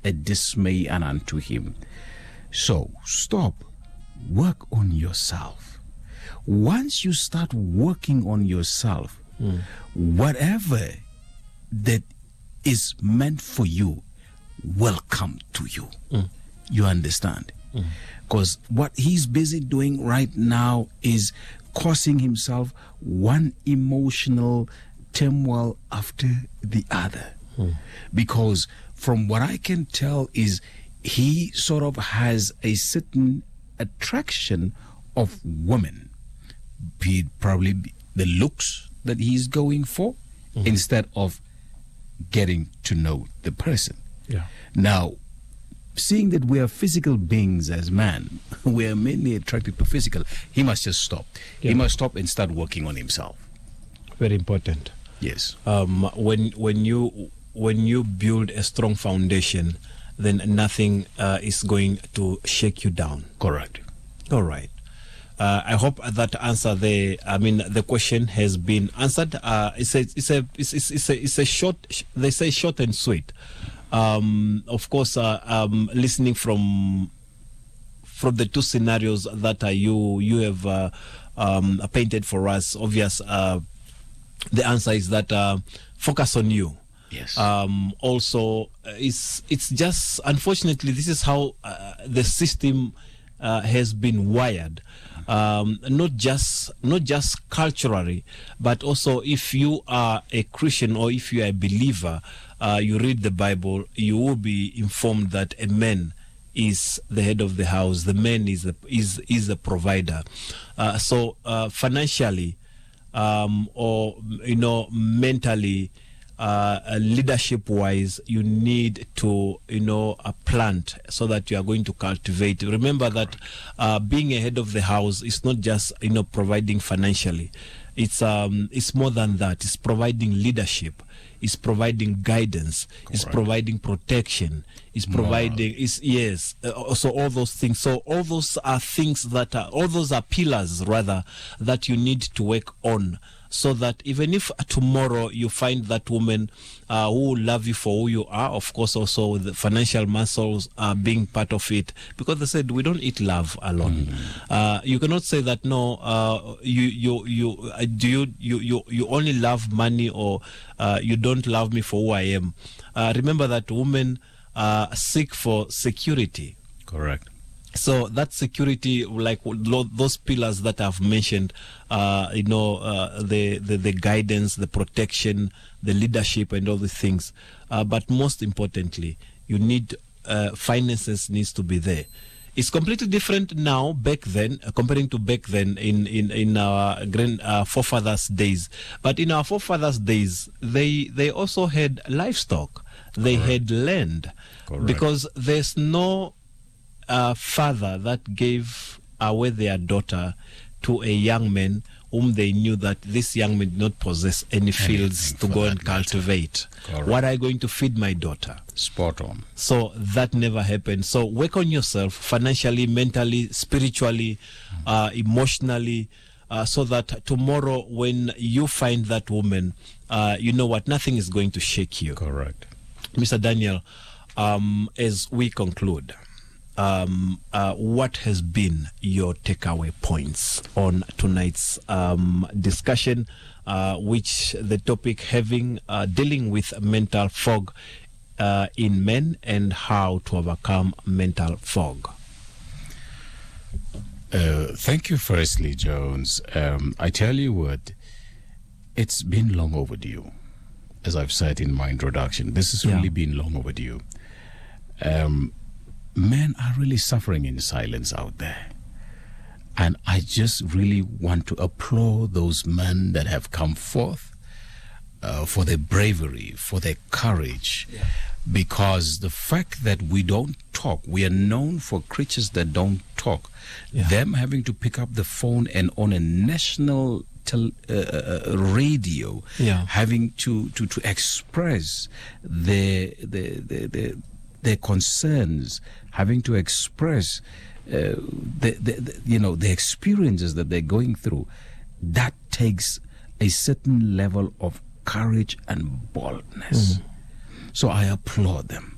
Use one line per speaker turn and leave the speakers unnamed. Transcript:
a dismay and unto him. So stop, work on yourself. Once you start working on yourself, whatever that is meant for you will come to you. You understand? Because what he's busy doing right now is causing himself one emotional turmoil after the other. Because from what I can tell is he sort of has a certain attraction of women, be it probably the looks that he's going for, instead of getting to know the person. Now, seeing that we are physical beings as man, we are mainly attracted to physical, he must just stop. He must stop and start working on himself.
Very important.
Yes.
When you build a strong foundation, then nothing is going to shake you down.
Correct.
All right. I hope that answer there. I mean, the question has been answered. It's a short. They say short and sweet. Of course, listening from the two scenarios that you have painted for us, obvious. The answer is that focus on you.
Yes.
Also, it's just, unfortunately, this is how the system has been wired. Not just culturally, but also if you are a Christian or if you are a believer, you read the Bible, you will be informed that a man is the head of the house. The man is the provider. So financially, or mentally, leadership wise, you need to plant so that you are going to cultivate. Remember that being a head of the house is not just providing financially. It's more than that. It's providing leadership, it's providing guidance, correct, it's providing protection, it's providing so all those things. So all those are things that all those are pillars rather that you need to work on, so that even if tomorrow you find that woman who will love you for who you are, of course also the financial muscles are being part of it, because they said we don't eat love alone. You cannot say that you only love money, or you don't love me for who I am. Remember that women seek for security.
Correct.
So that security, like those pillars that I've mentioned, the guidance, the protection, the leadership, and all the things. But most importantly, you need finances needs to be there. It's completely different now, back then, comparing to back then in our forefathers' days. But in our forefathers' days, they also had livestock. They had land. Correct. Because there's no father that gave away their daughter to a young man whom they knew that this young man did not possess any fields to go and cultivate. What are you going to feed my daughter?
Spot on.
So that never happened. So work on yourself financially, mentally, spiritually, emotionally, so that tomorrow when you find that woman, you know what, nothing is going to shake you.
Correct.
Mr. Daniel, as we conclude, what has been your takeaway points on tonight's discussion, which the topic having dealing with mental fog in men and how to overcome mental fog?
Thank you, firstly, Jones. I tell you what, it's been long overdue. As I've said in my introduction, this has really been long overdue. Men are really suffering in silence out there. And I just really want to applaud those men that have come forth for their bravery, for their courage. Because the fact that we don't talk, we are known for creatures that don't talk. Them having to pick up the phone and on a national radio, having to express their concerns, having to express the experiences that they're going through, that takes a certain level of courage and boldness. So I applaud them.